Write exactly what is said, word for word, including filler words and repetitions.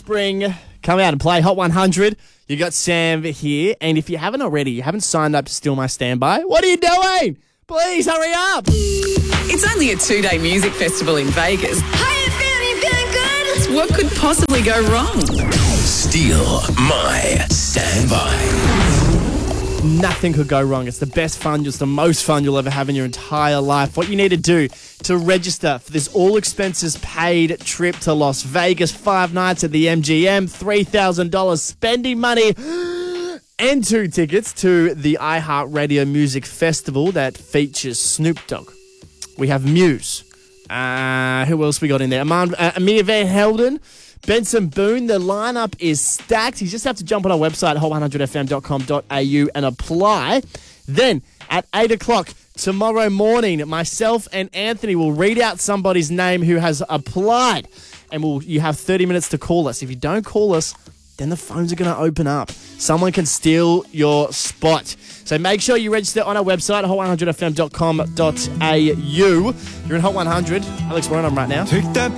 Spring, come out and play Hot one hundred. You got Sam here, and if you haven't already, you haven't signed up to Still My Standby, what are you doing? Please hurry up. It's only a two-day music festival in Vegas. Hiya, baby, feeling good? What could possibly go wrong? Still My Standby. Nothing could go wrong. It's the best fun, just the most fun you'll ever have in your entire life. What you need to do to register for this all-expenses-paid trip to Las Vegas, five nights at the M G M, three thousand dollars spending money, and two tickets to the iHeartRadio Music Festival that features Snoop Dogg. We have Muse. Uh, who else we got in there? Amand- uh, Amir Van Helden. Benson Boone, the lineup is stacked. You just have to jump on our website, hot one hundred f m dot com dot a u, and apply. Then, at eight o'clock tomorrow morning, myself and Anthony will read out somebody's name who has applied. And we'll, you have thirty minutes to call us. If you don't call us, then the phones are going to open up. Someone can steal your spot. So make sure you register on our website, hot one hundred f m dot com dot a u. You're in Hot one hundred. Alex, we're on right now. Take that